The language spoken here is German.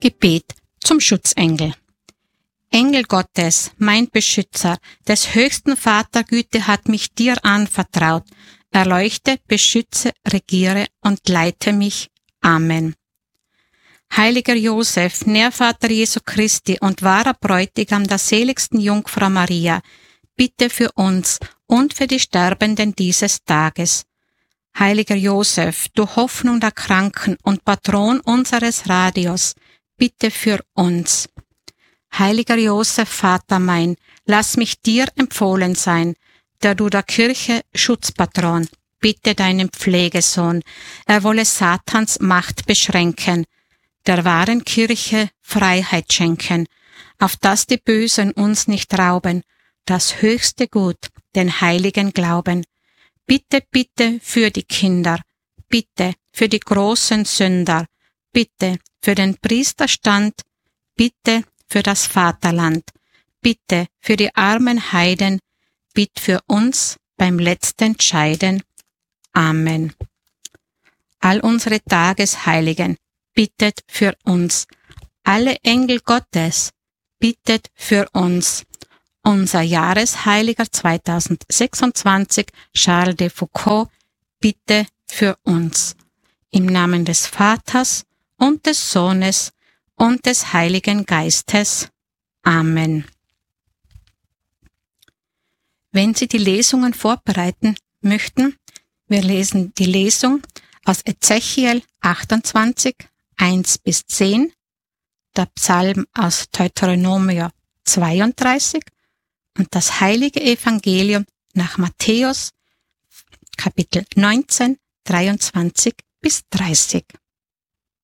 Gebet zum Schutzengel. Engel Gottes, mein Beschützer, des höchsten Vatergüte hat mich dir anvertraut. Erleuchte, beschütze, regiere und leite mich. Amen. Heiliger Josef, Nährvater Jesu Christi und wahrer Bräutigam der seligsten Jungfrau Maria, bitte für uns und für die Sterbenden dieses Tages. Heiliger Josef, du Hoffnung der Kranken und Patron unseres Radios, bitte für uns. Heiliger Josef, Vater mein, lass mich dir empfohlen sein, der du der Kirche Schutzpatron, bitte deinen Pflegesohn, er wolle Satans Macht beschränken, der wahren Kirche Freiheit schenken, auf dass die Bösen uns nicht rauben, das höchste Gut, den heiligen Glauben. Bitte, bitte für die Kinder, bitte für die großen Sünder, bitte für den Priesterstand, bitte für das Vaterland, bitte für die armen Heiden, bitte für uns beim letzten Scheiden. Amen. All unsere Tagesheiligen, bittet für uns. Alle Engel Gottes, bittet für uns. Unser Jahresheiliger 2026, Charles de Foucauld, bitte für uns. Im Namen des Vaters und des Sohnes und des Heiligen Geistes. Amen. Wenn Sie die Lesungen vorbereiten möchten, wir lesen die Lesung aus Ezechiel 28, 1-10, der Psalm aus Deuteronomium 32 und das Heilige Evangelium nach Matthäus, Kapitel 19, 23-30.